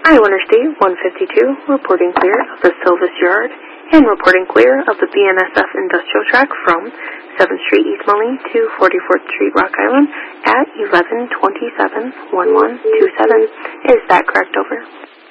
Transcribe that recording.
Iowa Interstate 152, reporting clear of the Silvis Yard, and reporting clear of the BNSF Industrial Track from 7th Street East Moline to 44th Street Rock Island at 11:27:11:27. Is that correct, over?